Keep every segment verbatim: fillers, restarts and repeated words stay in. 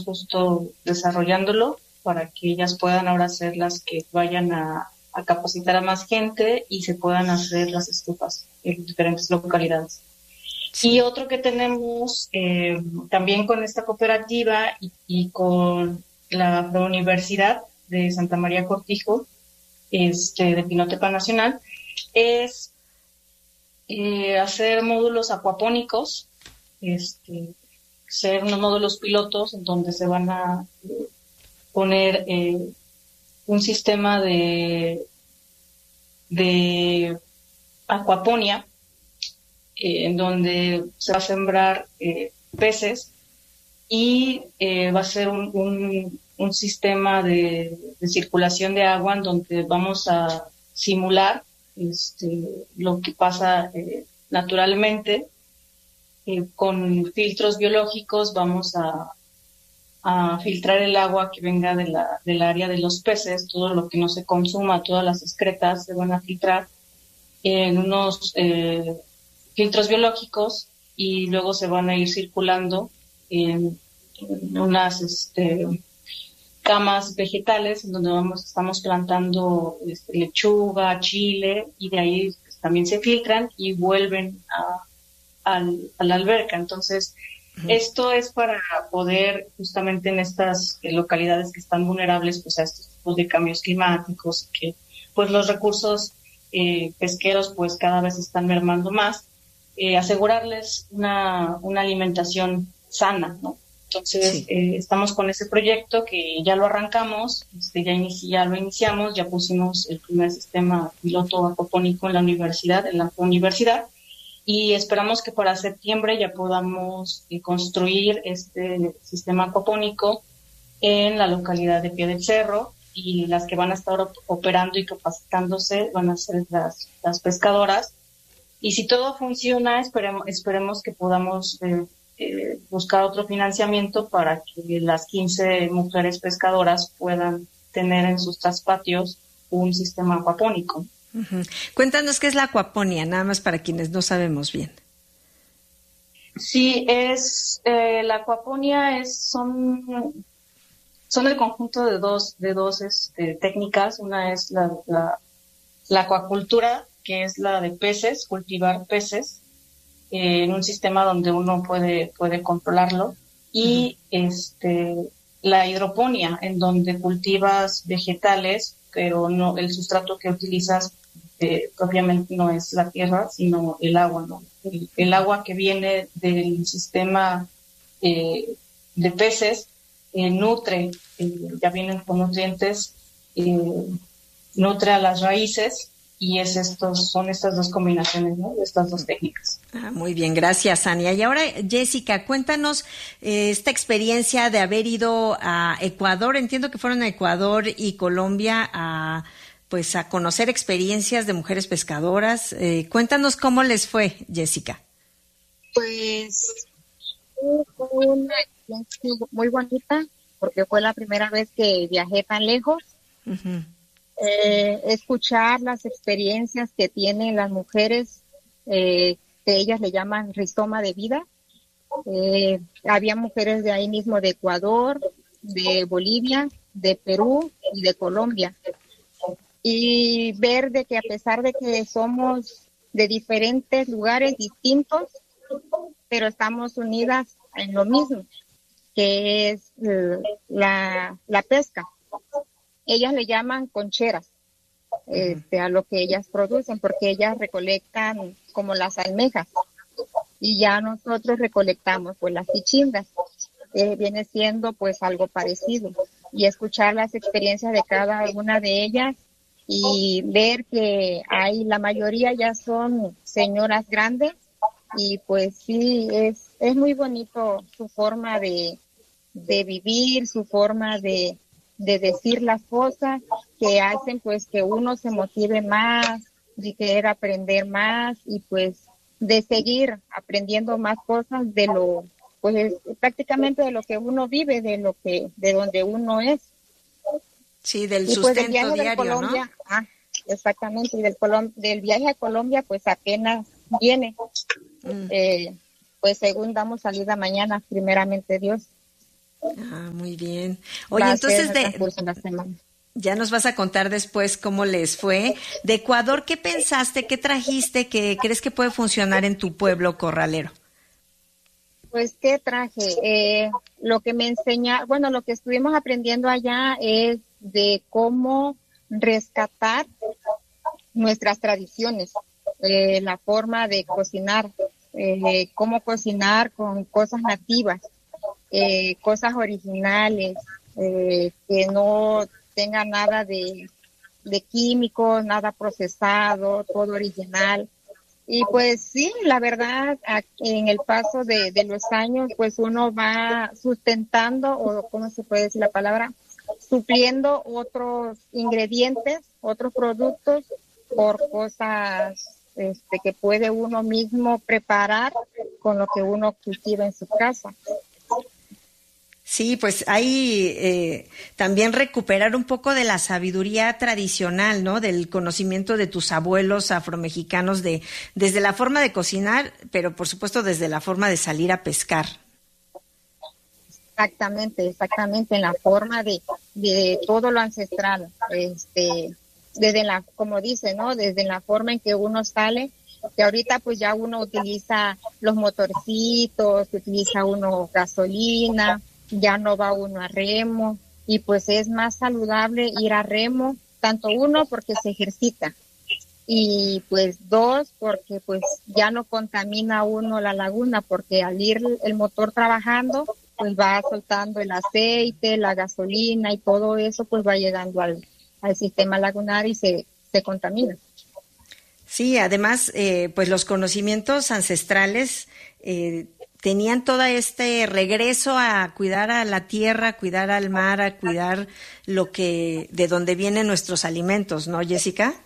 estamos justo desarrollándolo para que ellas puedan ahora ser las que vayan a, a capacitar a más gente y se puedan hacer las estufas en diferentes localidades. Sí. Y otro que tenemos eh, también con esta cooperativa y, y con la Universidad de Santa María Cortijo, este, de Pinotepa Nacional, es eh, hacer módulos acuapónicos, este, ser unos módulos pilotos en donde se van a eh, poner eh, un sistema de, de acuaponía, eh, en donde se va a sembrar eh, peces y eh, va a ser un, un, un sistema de, de circulación de agua en donde vamos a simular este, lo que pasa eh, naturalmente. Eh, con filtros biológicos vamos a, a filtrar el agua que venga de la, del área de los peces, todo lo que no se consuma, todas las excretas se van a filtrar en unos eh, filtros biológicos y luego se van a ir circulando en, en unas este, camas vegetales en donde vamos, estamos plantando este, lechuga, chile y de ahí pues, también se filtran y vuelven a Al, a la alberca. Entonces, uh-huh. esto es para poder justamente en estas eh, localidades que están vulnerables pues a estos tipos de cambios climáticos, que pues los recursos eh, pesqueros pues cada vez están mermando más, eh, asegurarles una, una alimentación sana, ¿no? Entonces, sí. eh, estamos con ese proyecto que ya lo arrancamos, este, ya, inici- ya lo iniciamos, ya pusimos el primer sistema piloto acuapónico en la universidad, en la universidad, y esperamos que para septiembre ya podamos eh, construir este sistema acuapónico en la localidad de Pie del Cerro, y las que van a estar op- operando y capacitándose van a ser las, las pescadoras. Y si todo funciona, esperemos, esperemos que podamos eh, eh, buscar otro financiamiento para que las quince mujeres pescadoras puedan tener en sus traspatios un sistema acuapónico. Uh-huh. Cuéntanos qué es la acuaponía, nada más para quienes no sabemos bien. Sí, es eh, la acuaponía es son son el conjunto de dos de dos este, técnicas. Una es la, la la acuacultura, que es la de peces, cultivar peces eh, en un sistema donde uno puede puede controlarlo, y uh-huh. este la hidroponía, en donde cultivas vegetales, pero no el sustrato que utilizas Eh, propiamente no es la tierra, sino el agua, ¿no? El, el agua que viene del sistema eh, de peces eh, nutre, eh, ya vienen con nutrientes, eh, nutre a las raíces, y es estos, son estas dos combinaciones, ¿no? Estas dos técnicas. Ah, muy bien, gracias, Ania. Y ahora, Jessica, cuéntanos eh, esta experiencia de haber ido a Ecuador. Entiendo que fueron a Ecuador y Colombia a pues a conocer experiencias de mujeres pescadoras. Eh, cuéntanos cómo les fue, Jessica. Pues fue una experiencia muy bonita, porque fue la primera vez que viajé tan lejos. Uh-huh. Eh, escuchar las experiencias que tienen las mujeres, eh, que ellas le llaman rizoma de vida. Eh, había mujeres de ahí mismo, de Ecuador, de Bolivia, de Perú y de Colombia. Y ver de que a pesar de que somos de diferentes lugares distintos, pero estamos unidas en lo mismo, que es uh, la, la pesca. Ellas le llaman concheras, este, a lo que ellas producen, porque ellas recolectan como las almejas, y ya nosotros recolectamos pues las pichingas. Eh, viene siendo pues algo parecido, y escuchar las experiencias de cada una de ellas, y ver que hay, la mayoría ya son señoras grandes, y pues sí, es, es muy bonito su forma de, de vivir, su forma de, de decir las cosas, que hacen pues que uno se motive más, de querer aprender más, y pues de seguir aprendiendo más cosas de lo, pues prácticamente de lo que uno vive, de lo que, de donde uno es. Sí, del y sustento pues del viaje diario, de Colombia, ¿no? Ah, exactamente, y del, Colom- del viaje a Colombia, pues apenas viene. Mm. Eh, pues según damos salida mañana, primeramente Dios. Ah, muy bien. Oye, entonces de, la semana. Ya nos vas a contar después cómo les fue. De Ecuador, ¿qué pensaste, qué trajiste que crees que puede funcionar en tu pueblo corralero? Pues, ¿qué traje? Eh, lo que me enseña, bueno, lo que estuvimos aprendiendo allá es de cómo rescatar nuestras tradiciones, eh, la forma de cocinar, eh, cómo cocinar con cosas nativas, eh, cosas originales, eh, que no tenga nada de, de químicos, nada procesado, todo original. Y pues sí, la verdad, en el paso de, de los años, pues uno va sustentando, o ¿cómo se puede decir la palabra? Supliendo otros ingredientes, otros productos por cosas este, que puede uno mismo preparar con lo que uno cultiva en su casa. Sí, pues hay eh, también recuperar un poco de la sabiduría tradicional, ¿no? Del conocimiento de tus abuelos afromexicanos, de desde la forma de cocinar, pero por supuesto desde la forma de salir a pescar. Exactamente, exactamente, en la forma de, de todo lo ancestral, este, desde la, como dice, ¿no? Desde la forma en que uno sale, que ahorita pues ya uno utiliza los motorcitos, utiliza uno gasolina, ya no va uno a remo, y pues es más saludable ir a remo, tanto uno porque se ejercita, y pues dos porque pues ya no contamina uno la laguna, porque al ir el motor trabajando, pues va soltando el aceite, la gasolina y todo eso pues va llegando al, al sistema lagunar y se, se contamina. Sí, además, eh, pues los conocimientos ancestrales eh, tenían todo este regreso a cuidar a la tierra, a cuidar al mar, a cuidar lo que, de donde vienen nuestros alimentos, ¿no, Jessica?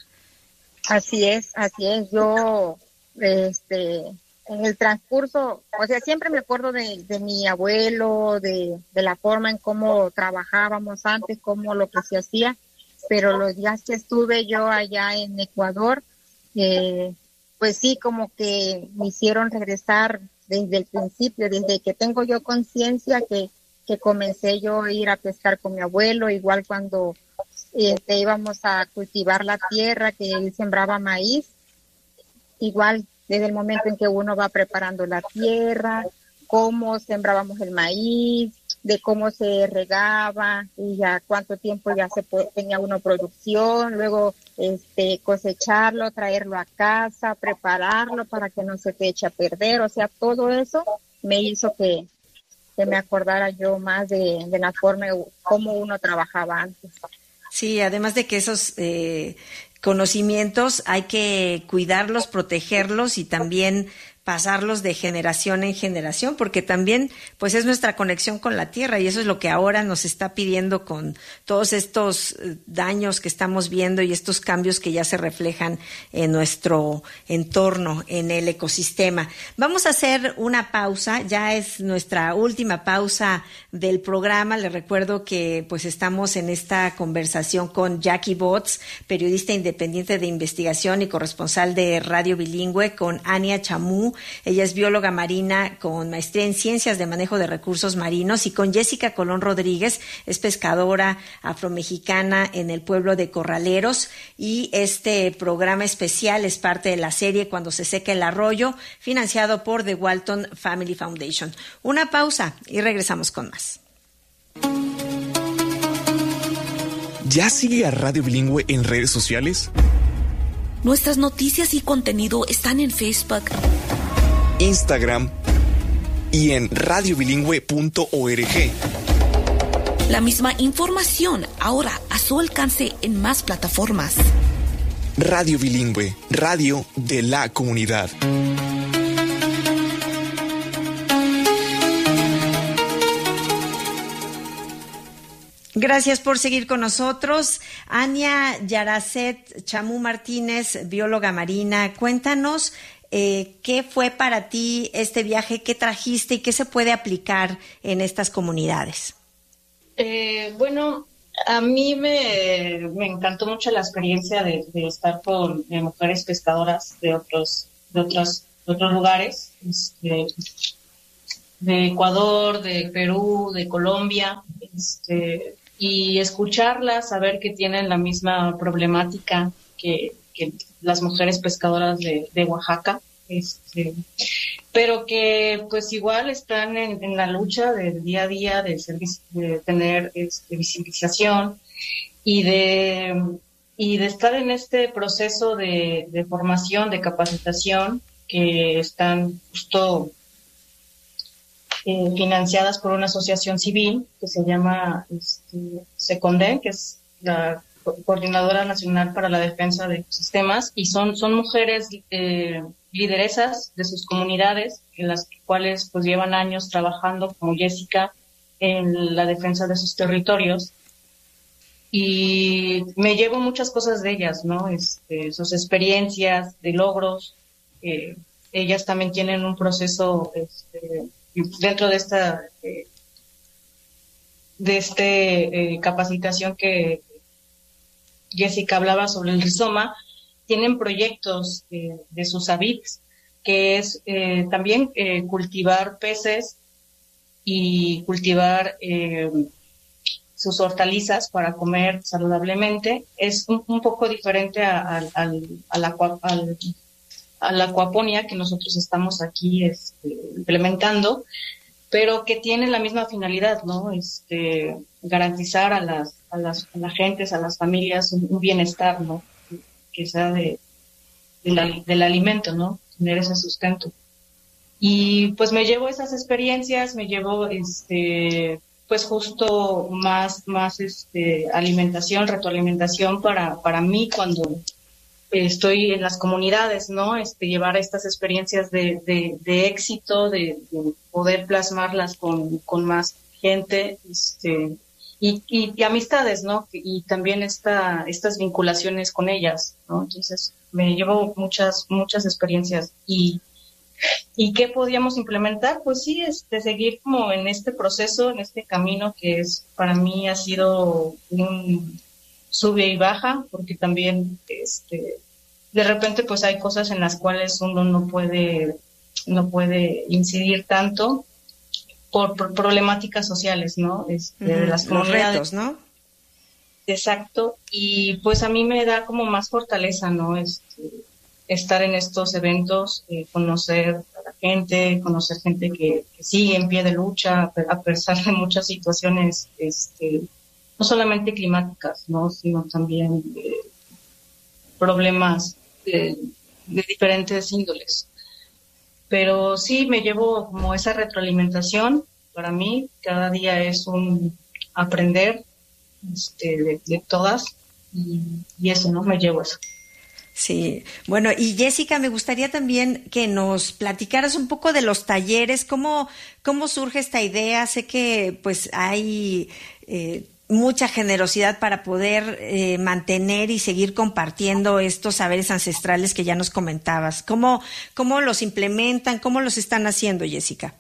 Así es, así es. Yo, este, en el transcurso, o sea, siempre me acuerdo de, de mi abuelo, de, de la forma en cómo trabajábamos antes, cómo lo que se hacía, pero los días que estuve yo allá en Ecuador, eh, pues sí, como que me hicieron regresar desde el principio, desde que tengo yo conciencia que, que comencé yo a ir a pescar con mi abuelo, igual cuando este, íbamos a cultivar la tierra, que él sembraba maíz, igual desde el momento en que uno va preparando la tierra, cómo sembrábamos el maíz, de cómo se regaba y ya cuánto tiempo ya se puede, tenía uno producción, luego este cosecharlo, traerlo a casa, prepararlo para que no se te eche a perder, o sea, todo eso me hizo que, que me acordara yo más de, de la forma como uno trabajaba antes. Sí, además de que esos eh, conocimientos hay que cuidarlos, protegerlos y también pasarlos de generación en generación, porque también pues es nuestra conexión con la tierra y eso es lo que ahora nos está pidiendo con todos estos daños que estamos viendo y estos cambios que ya se reflejan en nuestro entorno, en el ecosistema. Vamos a hacer una pausa, ya es nuestra última pausa del programa. Les recuerdo que pues estamos en esta conversación con Jackie Botts, periodista independiente de investigación y corresponsal de Radio Bilingüe, con Ania Chamú. Ella es bióloga marina con maestría en ciencias de manejo de recursos marinos, y con Jessica Colón Rodríguez, es pescadora afromexicana en el pueblo de Corraleros, y este programa especial es parte de la serie Cuando se seca el arroyo, financiado por The Walton Family Foundation. Una pausa y regresamos con más. ¿Ya sigue a Radio Bilingüe en redes sociales? Nuestras noticias y contenido están en Facebook, Instagram y en radio bilingüe punto org. La misma información ahora a su alcance en más plataformas. Radio Bilingüe, radio de la comunidad. Gracias por seguir con nosotros. Ania Yaracet Chamú Martínez, bióloga marina, cuéntanos eh, qué fue para ti este viaje, qué trajiste y qué se puede aplicar en estas comunidades. Eh, bueno, a mí me, me encantó mucho la experiencia de, de estar con eh, mujeres pescadoras de otros, de otros, de otros lugares. Este, de Ecuador, de Perú, de Colombia, este, y escucharlas, saber que tienen la misma problemática que, que las mujeres pescadoras de, de Oaxaca, este, pero que pues igual están en, en la lucha del día a día de, ser, de tener este, visibilización y de, y de estar en este proceso de, de formación, de capacitación, que están justo eh, financiadas por una asociación civil que se llama este, SECONDE, que es la Coordinadora Nacional para la Defensa de Ecosistemas, y son, son mujeres eh, lideresas de sus comunidades, en las cuales pues llevan años trabajando, como Jessica, en la defensa de sus territorios. Y me llevo muchas cosas de ellas, ¿no? Este, sus experiencias, de logros. Eh, ellas también tienen un proceso este, dentro de esta eh, de este eh, capacitación que Jessica hablaba sobre el rizoma. Tienen proyectos eh, de sus A B I Ps, que es eh, también eh, cultivar peces y cultivar eh, sus hortalizas para comer saludablemente. Es un, un poco diferente a, a, a, a, la, a, a la acuaponía que nosotros estamos aquí este, implementando, pero que tiene la misma finalidad, ¿no? Este, garantizar a las, a las a la gentes, a las familias un, un bienestar, ¿no? Que sea de, de la, del alimento, ¿no? Tener ese sustento. Y pues me llevo esas experiencias, me llevo este pues justo más más este alimentación, retroalimentación para para mí cuando estoy en las comunidades, ¿no? Este llevar estas experiencias de de, de éxito, de, de poder plasmarlas con con más gente, este y, y, y amistades, ¿no? Y también esta estas vinculaciones con ellas, ¿no? Entonces me llevo muchas muchas experiencias. y ¿Y qué podíamos implementar? Pues sí, este, seguir como en este proceso, en este camino que es para mí ha sido un sube y baja, porque también este, de repente pues hay cosas en las cuales uno no puede, no puede incidir tanto por, por problemáticas sociales, ¿no? Este, uh-huh. de las comunidades. Los retos, ¿no? Exacto, y pues a mí me da como más fortaleza, ¿no? Este, estar en estos eventos, eh, conocer a la gente, conocer gente que, que sigue en pie de lucha a pesar de muchas situaciones, este, no solamente climáticas, ¿no? Sino también eh, problemas de, de diferentes índoles. Pero sí me llevo como esa retroalimentación. Para mí cada día es un aprender este, de, de todas y, y eso, ¿no? Me llevo eso. Sí, bueno, y Jessica, me gustaría también que nos platicaras un poco de los talleres, cómo, cómo surge esta idea. Sé que pues hay eh, mucha generosidad para poder eh, mantener y seguir compartiendo estos saberes ancestrales que ya nos comentabas. ¿Cómo, cómo los implementan? ¿Cómo los están haciendo, Jessica?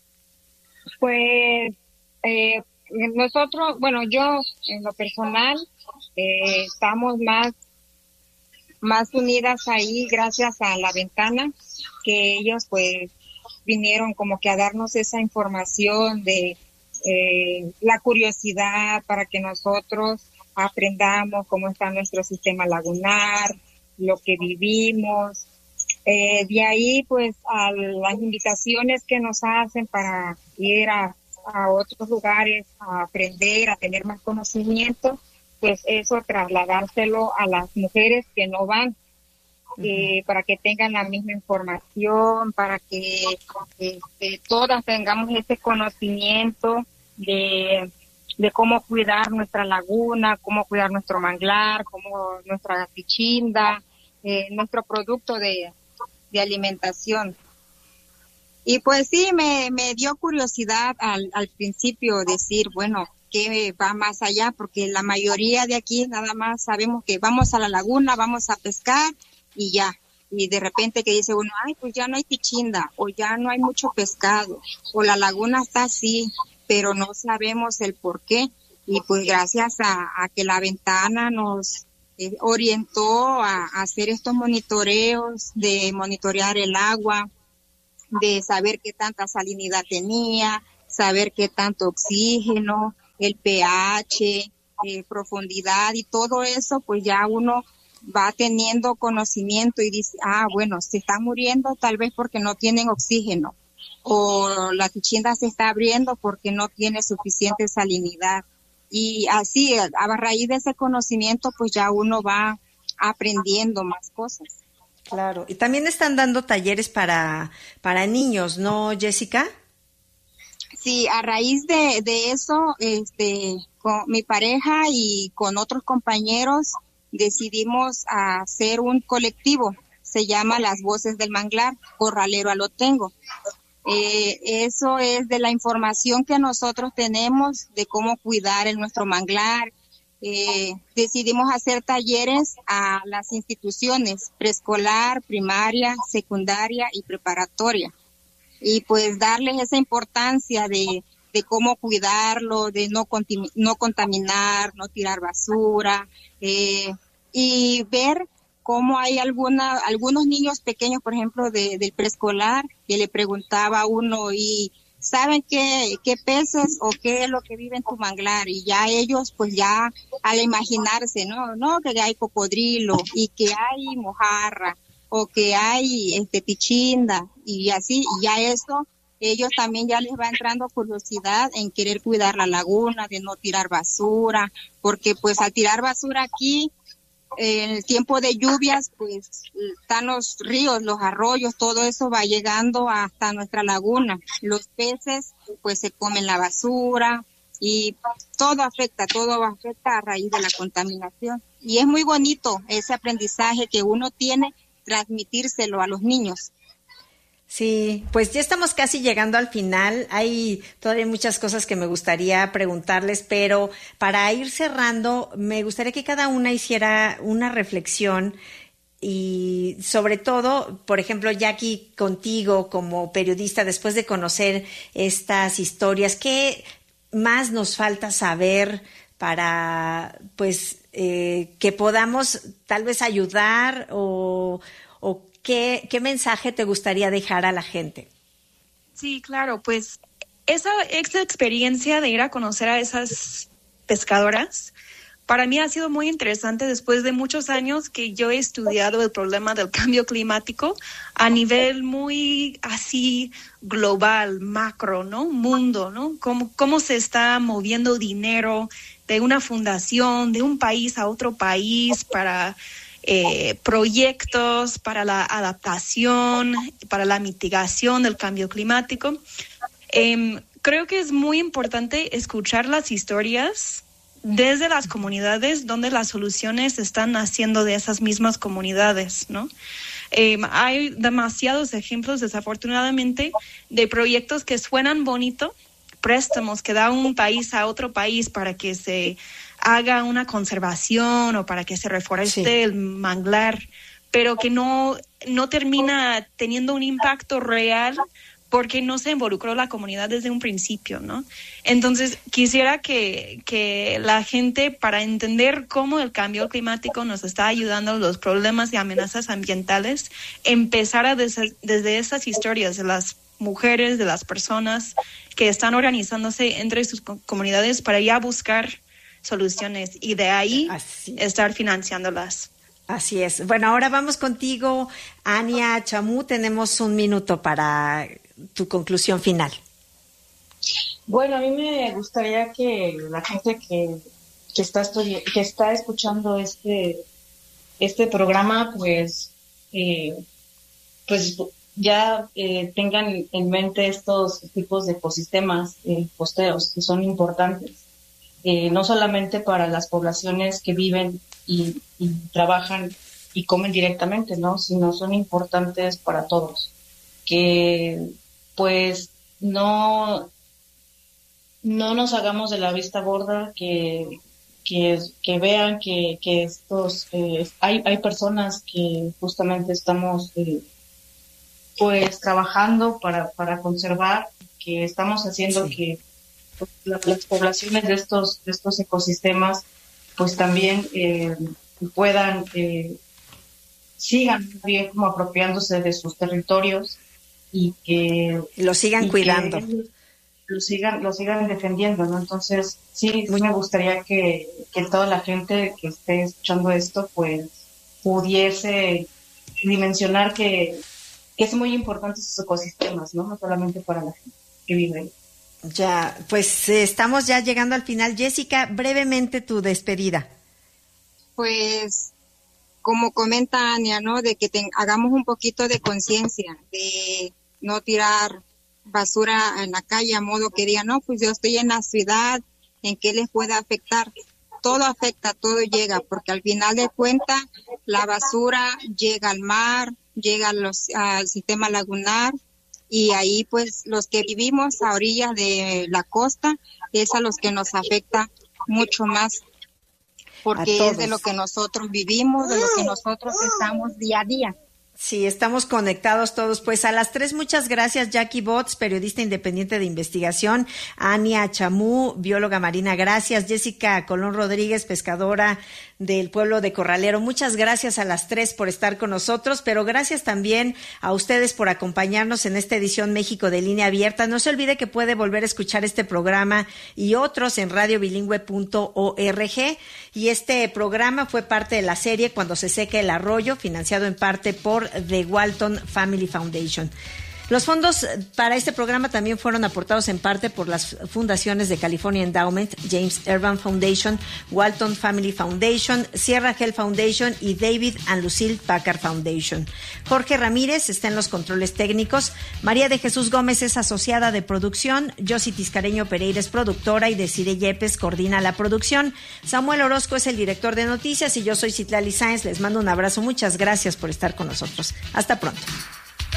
Pues eh, nosotros, bueno, yo en lo personal eh, estamos más más unidas ahí gracias a La Ventana, que ellos pues vinieron como que a darnos esa información de eh, la curiosidad para que nosotros aprendamos cómo está nuestro sistema lagunar, lo que vivimos. Eh, de ahí pues a las invitaciones que nos hacen para ir a, a otros lugares a aprender, a tener más conocimiento, pues eso trasladárselo a las mujeres que no van, eh, uh-huh. para que tengan la misma información, para que este, todas tengamos ese conocimiento de, de cómo cuidar nuestra laguna, cómo cuidar nuestro manglar, cómo nuestra pichinda, eh, nuestro producto de, de alimentación. Y pues sí, me, me dio curiosidad al, al principio decir, bueno, que va más allá, porque la mayoría de aquí nada más sabemos que vamos a la laguna, vamos a pescar y ya. Y de repente que dice uno, ay, pues ya no hay pichinda, o ya no hay mucho pescado, o la laguna está así, pero no sabemos el por qué. Y pues gracias a, a que La Ventana nos eh, orientó a, a hacer estos monitoreos, de monitorear el agua, de saber qué tanta salinidad tenía, saber qué tanto oxígeno, el pH, eh, profundidad y todo eso, pues ya uno va teniendo conocimiento y dice, ah, bueno, se está muriendo tal vez porque no tienen oxígeno, o la Pichinda se está abriendo porque no tiene suficiente salinidad. Y así, a, a raíz de ese conocimiento, pues ya uno va aprendiendo más cosas. Claro, y también están dando talleres para, para niños, ¿no, Jessica? Sí, a raíz de, de eso, este, con mi pareja y con otros compañeros decidimos hacer un colectivo, se llama Las Voces del Manglar, Corralero a lo Tengo. Eh, eso es de la información que nosotros tenemos de cómo cuidar en nuestro manglar. Eh, decidimos hacer talleres a las instituciones preescolar, primaria, secundaria y preparatoria. Y pues darles esa importancia de, de cómo cuidarlo, de no, contim- no contaminar, no tirar basura, eh, y ver cómo hay alguna, algunos niños pequeños, por ejemplo, de, del preescolar, que le preguntaba a uno, y ¿saben qué, qué peces o qué es lo que vive en tu manglar? Y ya ellos, pues ya al imaginarse, ¿no? No, que hay cocodrilo y que hay mojarra o que hay este pichinda y así, y ya eso, ellos también ya les va entrando curiosidad en querer cuidar la laguna, de no tirar basura, porque pues al tirar basura aquí, en el tiempo de lluvias, pues están los ríos, los arroyos, todo eso va llegando hasta nuestra laguna. Los peces, pues se comen la basura y todo afecta, todo afecta a raíz de la contaminación. Y es muy bonito ese aprendizaje que uno tiene, transmitírselo a los niños. Sí, pues ya estamos casi llegando al final. Hay todavía muchas cosas que me gustaría preguntarles, pero para ir cerrando, me gustaría que cada una hiciera una reflexión y sobre todo, por ejemplo, Jackie, contigo como periodista, después de conocer estas historias, ¿qué más nos falta saber para, pues, eh, que podamos tal vez ayudar o, o ¿Qué, ¿Qué mensaje te gustaría dejar a la gente? Sí, claro, pues esa, esa experiencia de ir a conocer a esas pescadoras, para mí ha sido muy interesante después de muchos años que yo he estudiado el problema del cambio climático a nivel muy así global, macro, ¿no? Mundo, ¿no? Cómo, cómo se está moviendo dinero de una fundación, de un país a otro país para Eh, proyectos para la adaptación, para la mitigación del cambio climático. Eh, creo que es muy importante escuchar las historias desde las comunidades donde las soluciones están naciendo de esas mismas comunidades, ¿no? Eh, hay demasiados ejemplos, desafortunadamente, de proyectos que suenan bonito, préstamos que da un país a otro país para que se haga una conservación o para que se reforeste sí. el manglar, pero que no, no termina teniendo un impacto real porque no se involucró la comunidad desde un principio, ¿no? Entonces, quisiera que, que la gente, para entender cómo el cambio climático nos está ayudando a los problemas y amenazas ambientales, empezara desde, desde esas historias de las mujeres, de las personas que están organizándose entre sus comunidades para ya buscar soluciones y de ahí Así. estar financiándolas. Así es. Bueno, ahora vamos contigo, Ania Chamú. Tenemos un minuto para tu conclusión final. Bueno, a mí me gustaría que la gente que, que está estudi- que está escuchando este este programa, pues, eh, pues ya eh, tengan en mente estos tipos de ecosistemas eh, costeros que son importantes. Eh, no solamente para las poblaciones que viven y, y trabajan y comen directamente, ¿no? Sino son importantes para todos. Que, pues, no, no nos hagamos de la vista gorda, que, que, que vean que, que estos, eh, hay, hay personas que justamente estamos, eh, pues, trabajando para, para conservar, que estamos haciendo sí. que las poblaciones de estos de estos ecosistemas pues también eh, puedan eh, sigan bien como apropiándose de sus territorios y que lo sigan y cuidando. Que lo sigan, lo sigan defendiendo, ¿no? Entonces, sí, sí me gustaría que, que toda la gente que esté escuchando esto, pues, pudiese dimensionar que, que es muy importante esos ecosistemas, ¿no? No solamente para la gente que vive ahí. Ya, pues eh, estamos ya llegando al final. Jessica, brevemente tu despedida. Pues, como comenta Ania, ¿no? De que te, hagamos un poquito de conciencia, de no tirar basura en la calle a modo que digan, no, pues yo estoy en la ciudad, ¿en qué les puede afectar? Todo afecta, todo llega, porque al final de cuentas la basura llega al mar, llega a los, al sistema lagunar, y ahí pues los que vivimos a orillas de la costa es a los que nos afecta mucho más, porque es de lo que nosotros vivimos, de lo que nosotros estamos día a día. Sí, estamos conectados todos. Pues a las tres, muchas gracias. Jackie Botts, periodista independiente de investigación. Ania Chamú, bióloga marina, gracias. Jessica Colón Rodríguez, pescadora del pueblo de Corralero. Muchas gracias a las tres por estar con nosotros, pero gracias también a ustedes por acompañarnos en esta edición México de Línea Abierta. No se olvide que puede volver a escuchar este programa y otros en radio bilingüe punto org. Y este programa fue parte de la serie Cuando se seque el arroyo, financiado en parte por The Walton Family Foundation. Los fondos para este programa también fueron aportados en parte por las fundaciones de California Endowment, James Urban Foundation, Walton Family Foundation, Sierra Health Foundation y David and Lucille Packard Foundation. Jorge Ramírez está en los controles técnicos, María de Jesús Gómez es asociada de producción, Josie Tiscareño Pereira es productora y Desiree Yepes coordina la producción. Samuel Orozco es el director de noticias y yo soy Citlali Sáenz. Les mando un abrazo, muchas gracias por estar con nosotros. Hasta pronto.